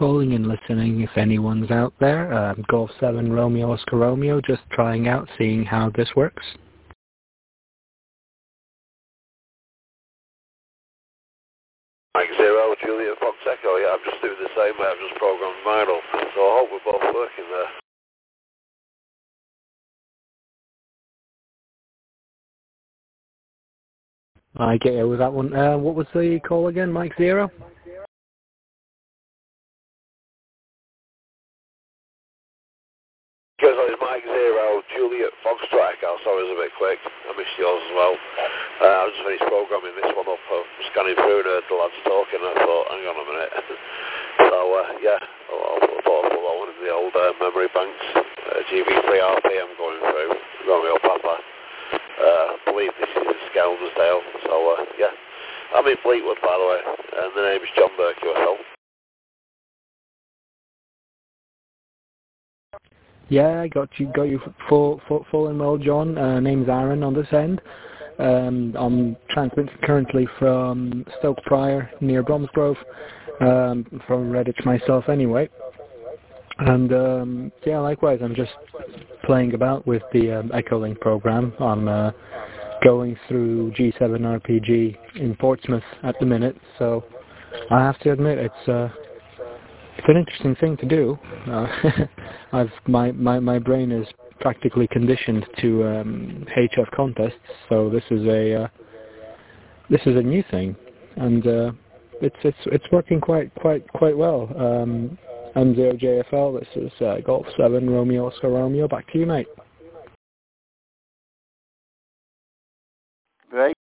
calling and listening if anyone's out there. Golf 7 Romeo Oscar Romeo, just trying out, seeing how this works. Mike 0, Juliet Fox Echo, yeah, I'm just doing the same way, I've just programmed mine up, so I hope we're both working there. I get you with that one. What was the call again, Mike 0? Because it's Mike 0, Juliet Foxtrot Echo, sorry it was a bit quick, I missed yours as well. I just finished programming this one up, scanning through the lads talking, and I thought, hang on a minute. So, yeah, I thought I'd put that one in the old memory banks. GB3RP I'm going through, Romeo Papa. I believe this is Skelmersdale, so, yeah. I'm in Fleetwood, by the way, and the name is John Burke, USL. Yeah, I got you full and well, John. Name's Aaron on this end. I'm transmitting currently from Stoke Prior near Bromsgrove, from Redditch myself anyway. And yeah, likewise, I'm just playing about with the Echolink program. I'm going through G7 RPG in Portsmouth at the minute, so I have to admit it's an interesting thing to do. My brain is practically conditioned to HF contests, so this is a new thing, and it's working quite well. M0 JFL, this is Golf 7 Romeo Oscar Romeo. Back to you, mate. Great.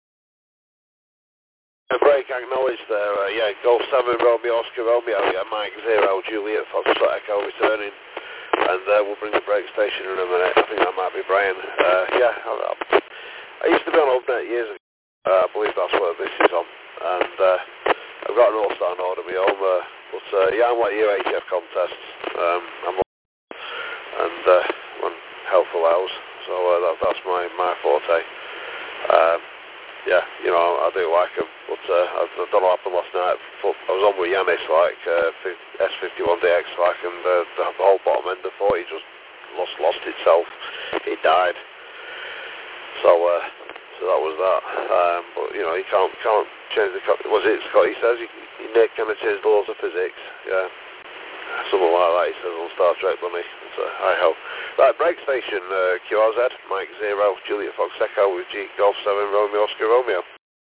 Break acknowledged there, yeah, Golf 7 Romeo Oscar Romeo, yeah, Mike 0 Juliet Foxtrot Echo returning, and we'll bring the break station in a minute. I think that might be Brian. Yeah, I used to be on Hubnet years ago. I believe that's what this is on, and I've got an all-star node of my own, but yeah, I'm like UHF contests, and when health allows, so that's my forte. Yeah, you know, I do like him, but I don't know what happened last night. I was on with Yanis, like, S51DX, like, and the whole bottom end of 40 just lost itself. It died. So that was that. But, you know, you can't change the... Was it Scott? He says you kind of change the laws of physics. Yeah. Something like that, he says on Star Trek, doesn't he? So, I hope. Right, break station, QRZ, Mike 0, Juliet Fox Echo with G Golf 7, Romeo Oscar Romeo.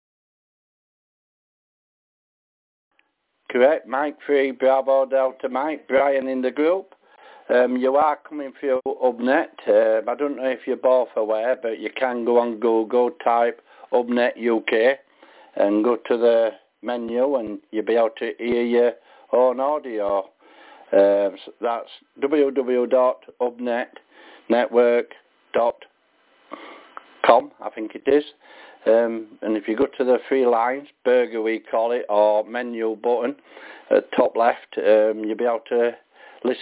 Correct, Mike 3, Bravo Delta Mike, Brian in the group. You are coming through Hubnet. I don't know if you're both aware, but you can go on Google, type Hubnet UK, and go to the menu, and you'll be able to hear your own audio. That's www.hubnetnetwork.com, I think it is. And if you go to the three lines, burger we call it, or menu button at top left, you'll be able to